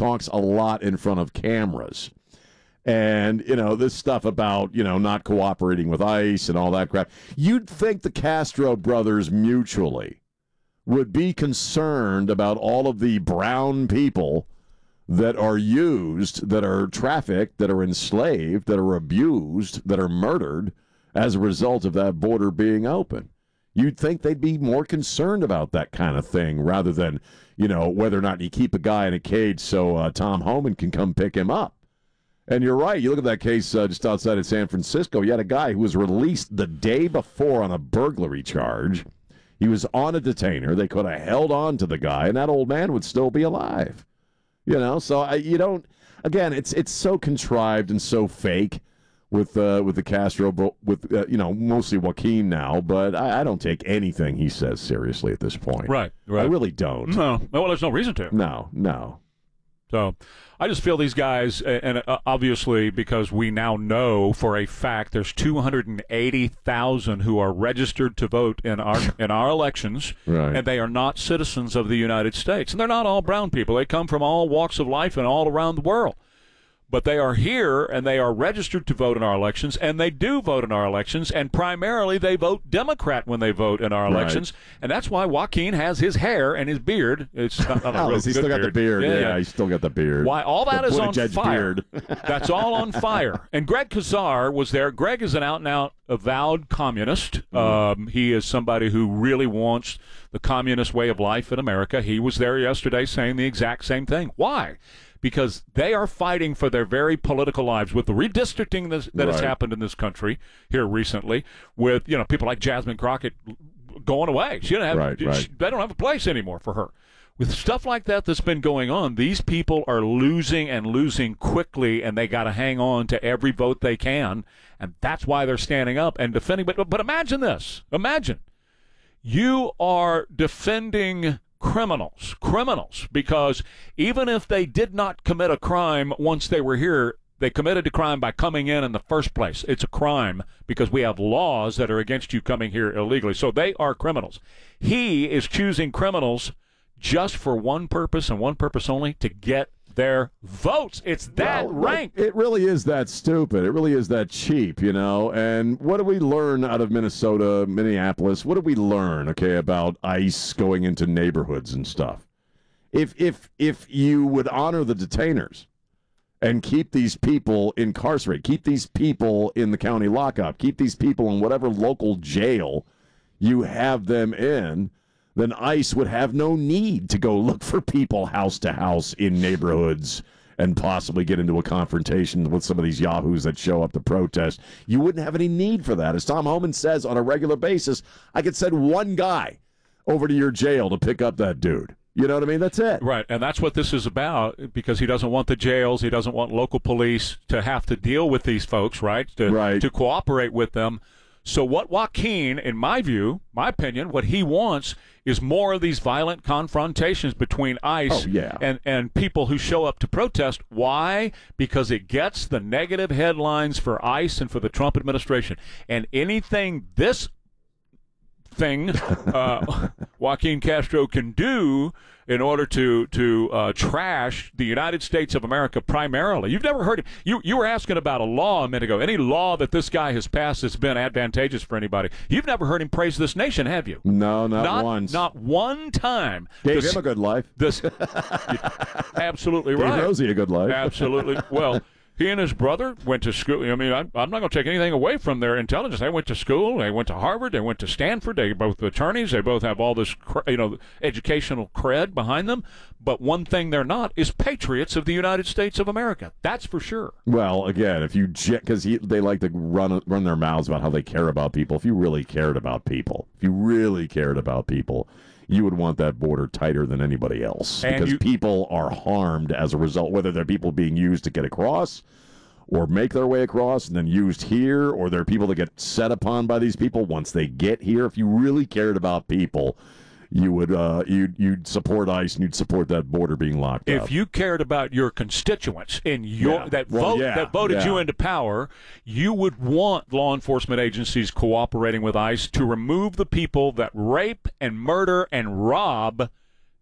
talks a lot in front of cameras. And, this stuff about, not cooperating with ICE and all that crap. You'd think the Castro brothers mutually would be concerned about all of the brown people that are used, that are trafficked, that are enslaved, that are abused, that are murdered as a result of that border being open. You'd think they'd be more concerned about that kind of thing rather than, whether or not you keep a guy in a cage so Tom Homan can come pick him up. And you're right. You look at that case just outside of San Francisco. You had a guy who was released the day before on a burglary charge. He was on a detainer. They could have held on to the guy, and that old man would still be alive. So you don't. Again, it's so contrived and so fake with the Castro, with mostly Joaquin now. But I don't take anything he says seriously at this point. Right. I really don't. No. Well, there's no reason to. No. So I just feel these guys, and obviously because we now know for a fact there's 280,000 who are registered to vote in our elections, right. And they are not citizens of the United States. And they're not all brown people. They come from all walks of life and all around the world. But they are here, and they are registered to vote in our elections, and they do vote in our elections, and primarily they vote Democrat when they vote in our elections, and that's why Joaquin has his hair and his beard. It's not a real he's still got the beard. Yeah, he's still got the beard. Why all that is on fire. Beard. That's all on fire. And Greg Kazar was there. Greg is an out-and-out avowed communist. He is somebody who really wants the communist way of life in America. He was there yesterday saying the exact same thing. Why? Because they are fighting for their very political lives with the redistricting that has happened in this country here recently, with people like Jasmine Crockett going away. She don't have they don't have a place anymore for her. With stuff like that that's been going on, these people are losing and losing quickly, and they got to hang on to every vote they can, and that's why they're standing up and defending. But imagine this. Imagine you are defending criminals, because even if they did not commit a crime once they were here, they committed a crime by coming in the first place. It's a crime because we have laws that are against you coming here illegally. So they are criminals. He is choosing criminals just for one purpose and one purpose only: to get their votes. It's that rank. It really is that stupid. It really is that cheap, And what do we learn out of Minnesota, Minneapolis? What do we learn, about ICE going into neighborhoods and stuff? If you would honor the detainers and keep these people incarcerated, keep these people in the county lockup, keep these people in whatever local jail you have them in, then ICE would have no need to go look for people house to house in neighborhoods and possibly get into a confrontation with some of these yahoos that show up to protest. You wouldn't have any need for that. As Tom Homan says on a regular basis, I could send one guy over to your jail to pick up that dude. You know what I mean? That's it. Right, and that's what this is about, because he doesn't want the jails, he doesn't want local police to have to deal with these folks, to cooperate with them. So what Joaquin, in my view, my opinion, what he wants is more of these violent confrontations between ICE and people who show up to protest. Why? Because it gets the negative headlines for ICE and for the Trump administration. And anything this thing Joaquin Castro can do in order to trash the United States of America primarily. You've never heard him. You were asking about a law a minute ago. Any law that this guy has passed that's been advantageous for anybody. You've never heard him praise this nation, have you? No, not once. Not one time. Gave him a good life. Absolutely right. Gave Rosie a good life. Absolutely. Well, he and his brother went to school. I mean, I'm not going to take anything away from their intelligence. They went to school. They went to Harvard. They went to Stanford. They both attorneys. They both have all this, educational cred behind them. But one thing they're not is patriots of the United States of America. That's for sure. Well, again, if you because they like to run their mouths about how they care about people. If you really cared about people, you would want that border tighter than anybody else, because people are harmed as a result, whether they're people being used to get across or make their way across and then used here, or they're people that get set upon by these people once they get here. If you really cared about people, you would you'd support ICE and you'd support that border being locked up. If you cared about your constituents in that voted you into power, you would want law enforcement agencies cooperating with ICE to remove the people that rape and murder and rob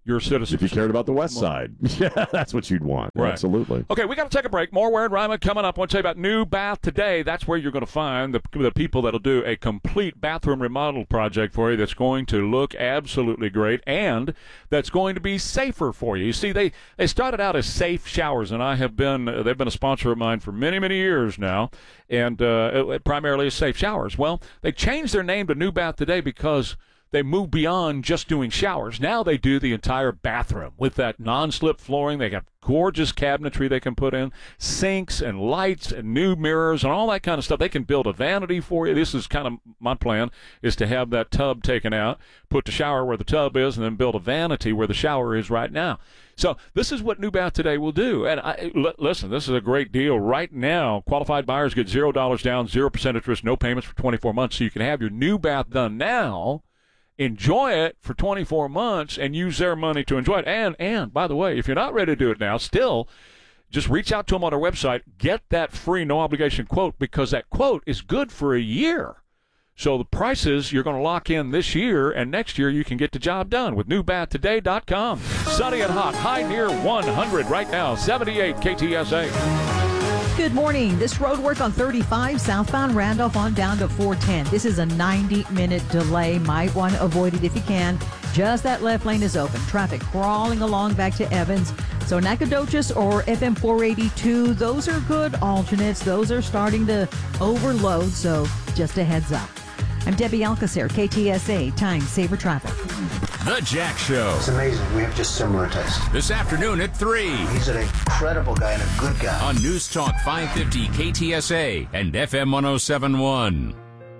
your citizens. If you cared about the West Side, yeah, that's what you'd want. Right. Absolutely. Okay, we got to take a break. More Ware and Ryman coming up. I want to tell you about New Bath Today. That's where you're going to find the people that'll do a complete bathroom remodel project for you that's going to look absolutely great and that's going to be safer for you. You see, they started out as Safe Showers, and they've been a sponsor of mine for many, many years now, and primarily as Safe Showers. Well, they changed their name to New Bath Today because they moved beyond just doing showers. Now they do the entire bathroom with that non-slip flooring. They got gorgeous cabinetry they can put in, sinks and lights and new mirrors and all that kind of stuff. They can build a vanity for you. This is kind of my plan, is to have that tub taken out, put the shower where the tub is, and then build a vanity where the shower is right now. So this is what New Bath Today will do. And listen, this is a great deal. Right now, qualified buyers get $0 down, 0% interest, no payments for 24 months. So you can have your new bath done now, enjoy it for 24 months, and use their money to enjoy it. And by the way, if you're not ready to do it now, still, just reach out to them on our website. Get that free no-obligation quote, because that quote is good for a year. So the prices you're going to lock in this year, and next year you can get the job done with newbathtoday.com. Sunny and hot, high near 100 right now, 78 KTSA. Good morning. This road work on 35 southbound Randolph on down to 410. This is a 90-minute delay. Might want to avoid it if you can. Just that left lane is open. Traffic crawling along back to Evans. So Nacogdoches or FM 482, those are good alternates. Those are starting to overload, so just a heads up. I'm Debbie Alcacer, KTSA, Time Saver Traffic. The Jack Show. It's amazing. We have just similar tastes. This afternoon at 3. He's an incredible guy and a good guy. On News Talk 550 KTSA and FM 1071.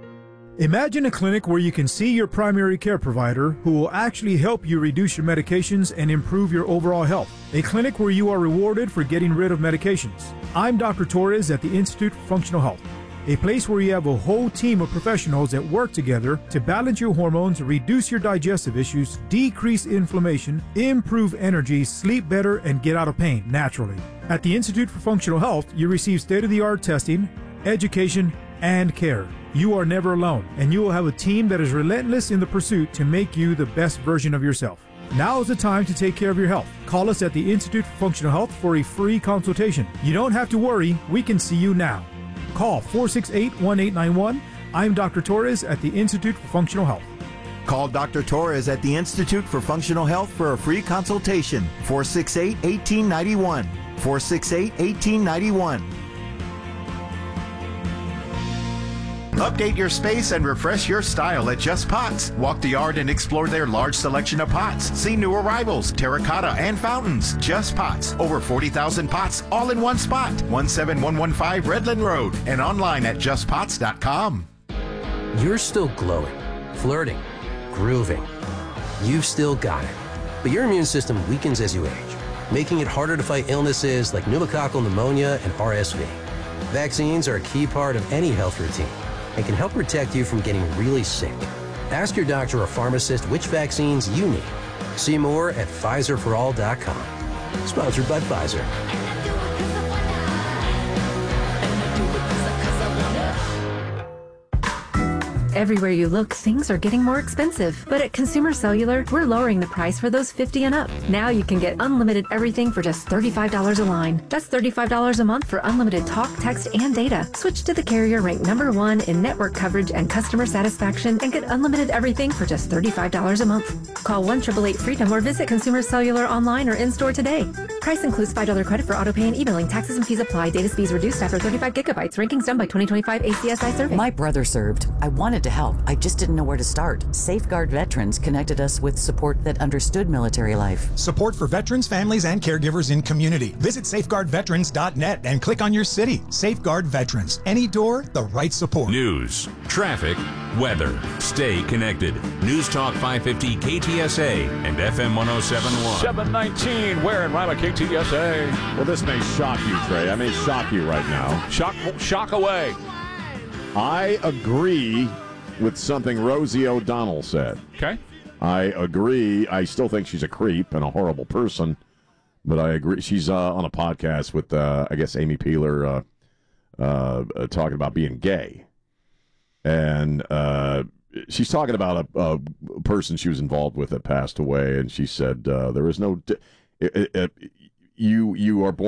Imagine a clinic where you can see your primary care provider who will actually help you reduce your medications and improve your overall health. A clinic where you are rewarded for getting rid of medications. I'm Dr. Torres at the Institute for Functional Health. A place where you have a whole team of professionals that work together to balance your hormones, reduce your digestive issues, decrease inflammation, improve energy, sleep better, and get out of pain naturally. At the Institute for Functional Health, you receive state-of-the-art testing, education, and care. You are never alone, and you will have a team that is relentless in the pursuit to make you the best version of yourself. Now is the time to take care of your health. Call us at the Institute for Functional Health for a free consultation. You don't have to worry, we can see you now. Call 468-1891. I'm Dr. Torres at the Institute for Functional Health. Call Dr. Torres at the Institute for Functional Health for a free consultation. 468-1891. 468-1891. Update your space and refresh your style at Just Pots. Walk the yard and explore their large selection of pots. See new arrivals, terracotta, and fountains. Just Pots. Over 40,000 pots all in one spot. 17115 Redland Road and online at justpots.com. You're still glowing, flirting, grooving. You've still got it. But your immune system weakens as you age, making it harder to fight illnesses like pneumococcal pneumonia and RSV. Vaccines are a key part of any health routine and can help protect you from getting really sick. Ask your doctor or pharmacist which vaccines you need. See more at PfizerForAll.com. Sponsored by Pfizer. Everywhere you look, things are getting more expensive. But at Consumer Cellular, we're lowering the price for those 50 and up. Now you can get unlimited everything for just $35 a line. That's $35 a month for unlimited talk, text, and data. Switch to the carrier ranked #1 in network coverage and customer satisfaction and get unlimited everything for just $35 a month. Call 1-888-FREEDOM or visit Consumer Cellular online or in-store today. Price includes $5 credit for autopay and e-billing. Taxes and fees apply. Data speeds reduced after 35 gigabytes. Rankings done by 2025 ACSI survey. My brother served. I wanted to help. I just didn't know where to start. Safeguard Veterans connected us with support that understood military life. Support for veterans, families, and caregivers in community. Visit safeguardveterans.net and click on your city. Safeguard Veterans. Any door, the right support. News, traffic, weather. Stay connected. News Talk 550 KTSA and FM 1071. 719, Ware and Ryman, KTSA. Well, this may shock you, Trey. I may shock you right now. Shock away. I agree with something Rosie O'Donnell said. Okay. I agree. I still think she's a creep and a horrible person, but I agree. She's on a podcast with, I guess, Amy Peeler talking about being gay. And she's talking about a person she was involved with that passed away, and she said there is no. You are born